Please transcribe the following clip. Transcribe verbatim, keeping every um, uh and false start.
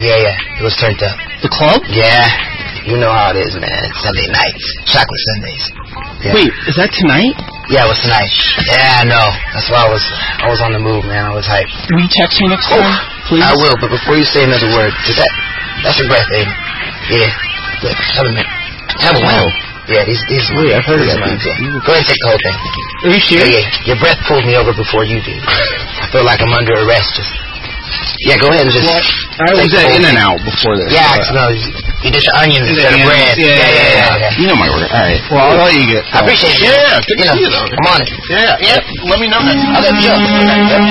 Yeah, yeah. It was turned up. The club? Yeah. You know how it is, man. Sunday nights. Chocolate Sundays. Yeah. Wait, is that tonight? Yeah, it was tonight. Yeah, I know. That's why I was I was on the move, man. I was hyped. Will you text me next time, please? I will, but before you say another word, just that, that's your breath, baby. Yeah. Look, have a minute. Have a wow. Yeah, these, these. Wait, I've heard of that. Yeah. Go ahead and take the whole thing. Are you serious? Yeah, yeah. Your breath pulled me over before you did. I feel like I'm under arrest. Just. Yeah, go ahead and just... Well, I was at In and Out before this. Yeah, so no, you did your onions instead of bread. Yeah, yeah, yeah, yeah, yeah. You know my order. All right. Well, I'll let you get... I appreciate it. Yeah, good to see you, though. I'm on it. Yeah, yeah. Let me know next time. I'll let you know.